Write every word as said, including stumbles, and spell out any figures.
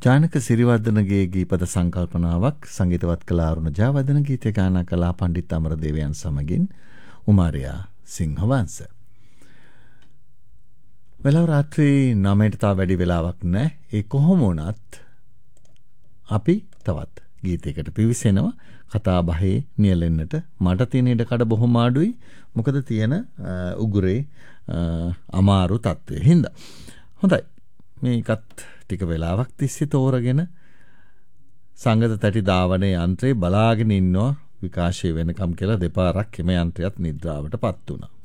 ජානක සිරිවර්ධනගේ ගීපද සංකල්පනාවක් සංගීතවත් කළ අරුණ ජයවර්ධන ගීතය ගායනා කළ පණ්ඩිත් අමරදේවයන් සමගින් උමාරියා සිංහවංශ. වෙලාව රාත්‍රී නවයට තා වැඩි වෙලාවක් නැහැ. ඒ කොහොම වුණත් අපි තවත් ගීතයකට පිවිසෙනවා. කතා බහේ නියැලෙන්නට මට තියෙන ඉඩ කඩ බොහොම අඩුයි. මොකද තියෙන උගුරේ අමාරු තත්ත්වය හින්දා. හොඳයි. මේකත් ටික වෙලාවක් තිස්සේ තෝරගෙන සංගත තැටි ධාවනයේ යන්ත්‍රේ බලාගෙන ඉන්නවා විකාශය වෙනකම් කියලා දෙපාරක් එම යන්ත්‍රයත් නිද්‍රාවට පත් වුණා.